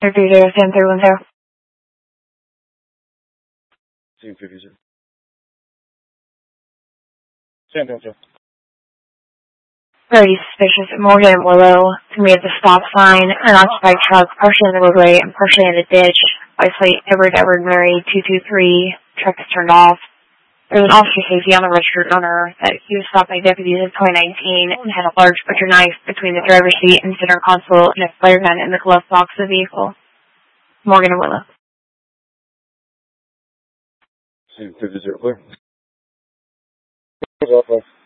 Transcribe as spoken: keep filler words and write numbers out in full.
three zero seven three one zero. Same three zero. Same three zero. Very suspicious at Morgan and Willow to me at the stop sign, an occupied truck partially in the roadway and partially in the ditch. License plate Edward Edward Murray two two three. Truck is turned off. There's an officer safety on the registered owner that he was stopped by deputies in twenty nineteen and had a large butcher knife between the driver's seat and center console and a flare gun in the glove box of the vehicle. Morgan and Willow. Same three zero clear.